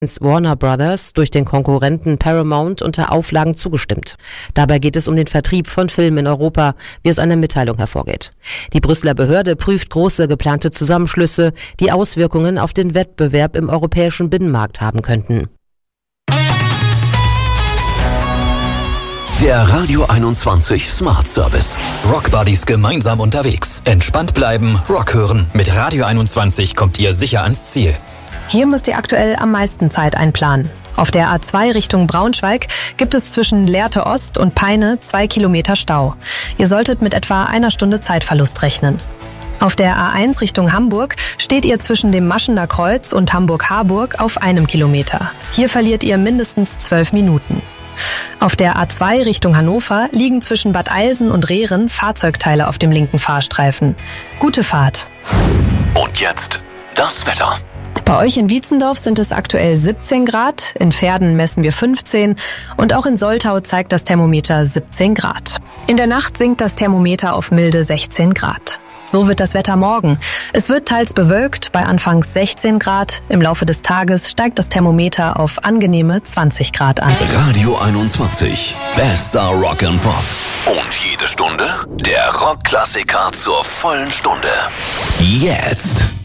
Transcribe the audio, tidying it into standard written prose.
Warner Brothers durch den Konkurrenten Paramount unter Auflagen zugestimmt. Dabei geht es um den Vertrieb von Filmen in Europa, wie aus einer Mitteilung hervorgeht. Die Brüsseler Behörde prüft große geplante Zusammenschlüsse, die Auswirkungen auf den Wettbewerb im europäischen Binnenmarkt haben könnten. Der Radio 21 Smart Service. Rock Buddies gemeinsam unterwegs. Entspannt bleiben, Rock hören. Mit Radio 21 kommt ihr sicher ans Ziel. Hier müsst ihr aktuell am meisten Zeit einplanen. Auf der A2 Richtung Braunschweig gibt es zwischen Lehrte Ost und Peine 2 Kilometer Stau. Ihr solltet mit etwa einer Stunde Zeitverlust rechnen. Auf der A1 Richtung Hamburg steht ihr zwischen dem Maschener Kreuz und Hamburg-Harburg auf 1 Kilometer. Hier verliert ihr mindestens 12 Minuten. Auf der A2 Richtung Hannover liegen zwischen Bad Eilsen und Rehren Fahrzeugteile auf dem linken Fahrstreifen. Gute Fahrt. Und jetzt das Wetter. Bei euch in Wietzendorf sind es aktuell 17 Grad, in Verden messen wir 15 und auch in Soltau zeigt das Thermometer 17 Grad. In der Nacht sinkt das Thermometer auf milde 16 Grad. So wird das Wetter morgen. Es wird teils bewölkt, bei anfangs 16 Grad. Im Laufe des Tages steigt das Thermometer auf angenehme 20 Grad an. Radio 21, bester Rock and Pop. Und jede Stunde der Rockklassiker zur vollen Stunde. Jetzt.